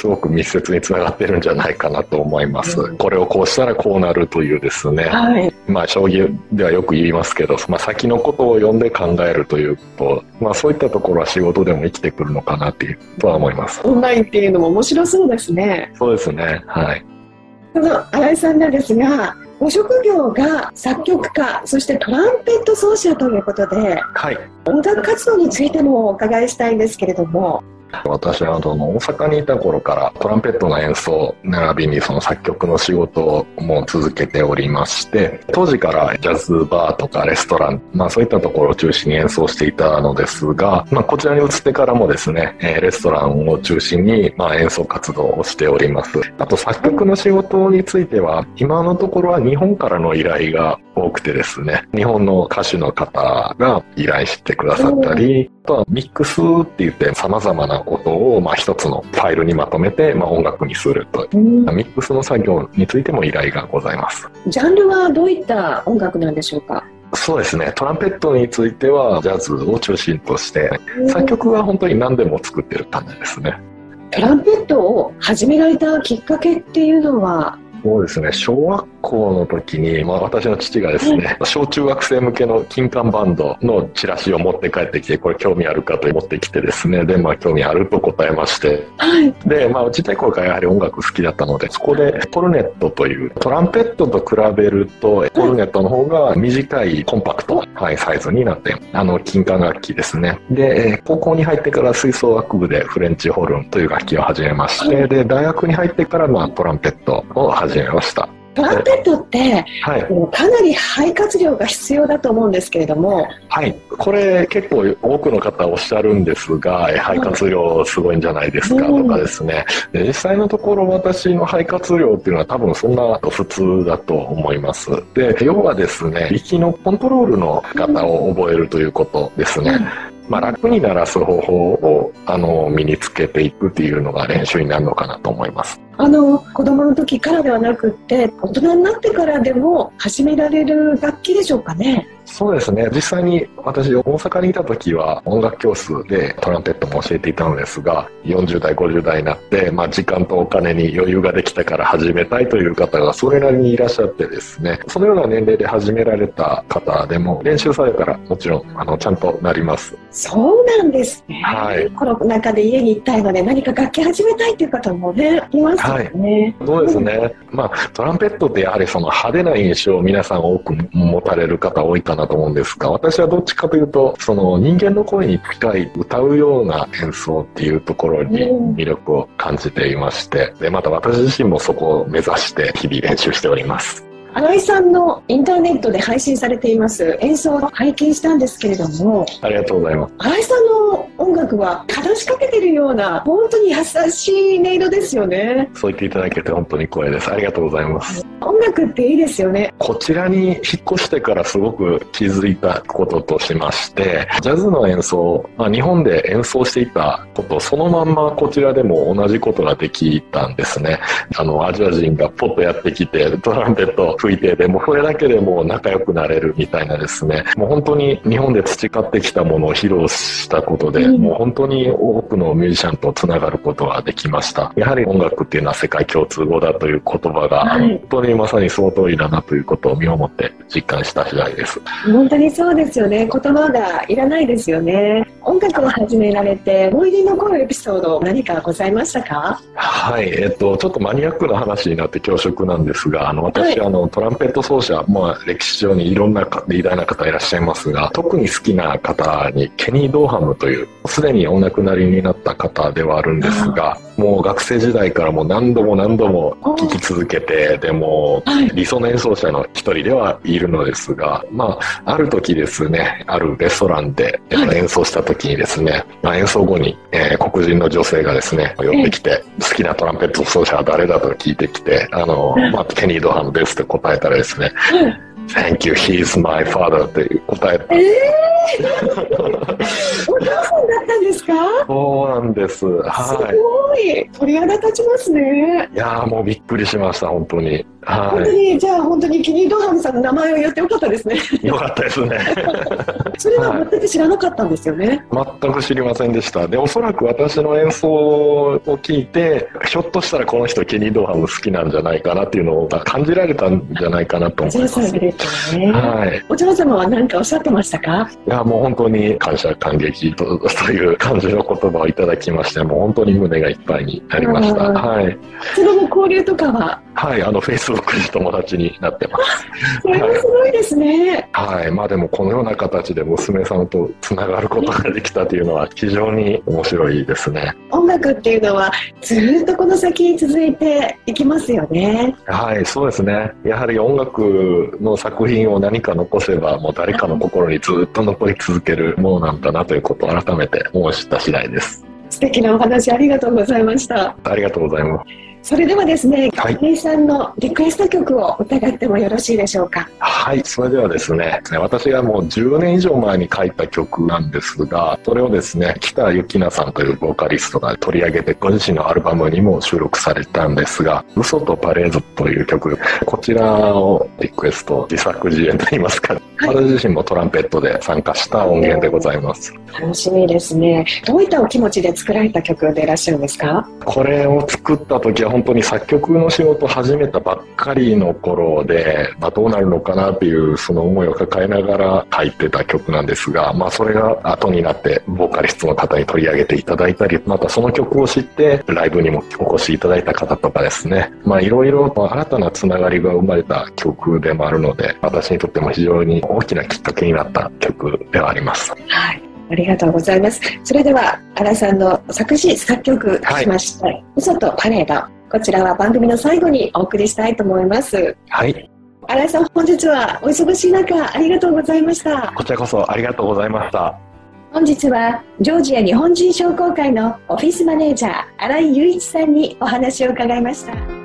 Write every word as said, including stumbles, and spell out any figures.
すごく密接につながってるんじゃないかなと思います、うん、これをこうしたらこうなるというですね、はい、まあ将棋ではよく言いますけど、まあ、先のことを読んで考えるということ、まあ、そういったところは仕事でも生きてくるのかなっていうとは思います。 オンラインっていうのも面白そうですね。 そうですね、はい。 その新井さんなんですが、ご職業が作曲家、そしてトランペット奏者ということで、はい、音楽活動についてもお伺いしたいんですけれども。 私はあの大阪にいた頃からトランペットの演奏並びにその作曲の仕事をもう続けておりまして、当時からジャズバーとかレストラン、まあ、そういったところを中心に演奏していたのですが、まあ、こちらに移ってからもですね、レストランを中心にまあ演奏活動をしております。あと作曲の仕事については今のところは日本からの依頼が多くてですね、日本の歌手の方が依頼してくださったり、あとはミックスって言って様々な音をまあ一つのファイルにまとめてまあ音楽にすると、うん、ミックスの作業についても依頼がございます。 ジャンルはどういった音楽なんでしょうか？ そうですね、トランペットについてはジャズを中心として、作曲は本当に何でも作ってる感じですね。 トランペットを始められたきっかけっていうのは？ そうですね、小学校の時に、まあ、私の父がですね、小中学生向けの金管バンドのチラシを持って帰ってきて、これ興味あるかと持ってきてですね、で、まあ興味あると答えまして、はい、で、まあちっちゃい頃からやはり音楽好きだったので、そこでコルネットという、トランペットと比べるとコルネットの方が短いコンパクト、はい、サイズになって、あの金管楽器ですね。で、高校に入ってから吹奏楽部でフレンチホルンという楽器を始めまして、で、大学に入ってからまあトランペットを始めました。 トランペットって、はい、かなり肺活量が必要だと思うんですけれども。 はい、これ結構多くの方おっしゃるんですが、肺活量すごいんじゃないですかとかですね、うん、で実際のところ私の肺活量っていうのは多分そんな普通だと思います。で、要はですね、息のコントロールの仕方を覚えるということですね。うんまあ、楽に鳴らす方法をあの身につけていくっていうのが練習になるのかなと思います。 あの子供の時からではなくって大人になってからでも始められる楽器でしょうかね？ そうですね、実際に私大阪にいた時は音楽教室でトランペットも教えていたのですが、よんじゅう代ごじゅう代になって、まあ、時間とお金に余裕ができたから始めたいという方がそれなりにいらっしゃってですね、そのような年齢で始められた方でも練習されたらもちろんあのちゃんとなります。 そうなんですね、 はい、 この中で家にいたいので何か楽器始めたいという方もねいますよね。 はい、そうですね、うん、まあ、トランペットってやはりその派手な印象を皆さん多く持たれる方多いかなと思うんですが、私はどっちかというとその人間の声に近い歌うような演奏っていうところに魅力を感じていまして、でまた私自身もそこを目指して日々練習しております。 新井さんのインターネットで配信されています演奏を拝見したんですけれども、 ありがとうございます。 新井さんの音楽は話しかけてるような本当に優しい音色ですよね。 そう言っていただけて本当に光栄です。ありがとうございます。 音楽っていいですよね。 こちらに引っ越してからすごく気づいたこととしまして、ジャズの演奏、まあ、日本で演奏していたことそのまんまこちらでも同じことができたんですね。あのアジア人がポッとやってきてトランペット吹いて、でもそれだけでもう仲良くなれるみたいなですね、もう本当に日本で培ってきたものを披露したことで、うん、もう本当に多くのミュージシャンとつながることができました。やはり音楽っていうのは世界共通語だという言葉が、はい、本当にまさにその通りだなということを身をもって実感した次第です。 本当にそうですよね。言葉がいらないですよね。音楽を始められて思い出に残るエピソード何かございましたか？ はい、えっとちょっとマニアックな話になって恐縮なんですが、あの私、はい、あのトランペット奏者、まあ、歴史上にいろんな偉大な方いらっしゃいますが、特に好きな方にケニー・ドーハムというすでにお亡くなりになった方ではあるんですが、もう学生時代からもう何度も何度も聴き続けて、でも理想の演奏者の一人ではいるのですが、まあ、ある時ですね、あるレストランで演奏した時にですね、まあ、演奏後に、えー、黒人の女性がですね寄ってきて、好きなトランペット奏者は誰だと聞いてきて、あの、まあ、ケニー・ドーハムですって答えたらですね、Thank you, he's my father って答えた。えーお父さんだったんですか？ そうなんです。はい。 すごい。鳥肌立ちますね。 いやーもうびっくりしました、本当に。はい。 本当に、じゃあ本当にキニー・ドーハムさんの名前を言ってよかったですね。 よかったですね。 それは全く知らなかったんですよね。 はい、全く知りませんでした。で、おそらく私の演奏を聞いて、ひょっとしたらこの人ケニー・ドーハム好きなんじゃないかなっていうのを感じられたんじゃないかなと思います。 はい。お嬢様は何かおっしゃってましたか？ いや、もう本当に感謝感激 と, という感じの言葉をいただきまして、もう本当に胸がいっぱいになりました。はい。 その後交流とかは？ はい、あのフェイスブックで友達になってます。 それはすごいですね。 はい、はい、まあでもこのような形で娘さんとつながることができたというのは非常に面白いですね。 音楽っていうのはずっとこの先続いていきますよね。 はい、そうですね。やはり音楽の作品を何か残せばもう誰かの心にずっと残り続けるものなんだなということを改めて思い知った次第です。 素敵なお話ありがとうございました。 ありがとうございます。 それではですね、 はい、 ケニーさんのリクエスト曲を伺ってもよろしいでしょうか。 はい、それではですね、私がもうじゅうねん以上前に書いた曲なんですが、それをですね、北由紀奈さんというボーカリストが取り上げて、ご自身のアルバムにも収録されたんですが、嘘とパレードという曲、こちらをリクエスト、自作自演といいますか、はい、私自身もトランペットで参加した音源でございます。 楽しみですね。どういったお気持ちで作られた曲でいらっしゃるんですか？ これを作った時は本当に作曲の仕事を始めたばっかりの頃で、まあ、どうなるのかなっていうその思いを抱えながら書いてた曲なんですが、まあ、それが後になってボーカリストの方に取り上げていただいたり、またその曲を知ってライブにもお越しいただいた方とかですね、まあいろいろ新たなつながりが生まれた曲でもあるので、私にとっても非常に大きなきっかけになった曲ではあります。 はい、ありがとうございます。それでは新さんの作詞作曲しました、はい、嘘とパレード、こちらは番組の最後にお送りしたいと思います。 はい、 新井さん、本日はお忙しい中ありがとうございました。 こちらこそありがとうございました。 本日はジョージア日本人商工会のオフィスマネージャー新井雄一さんにお話を伺いました。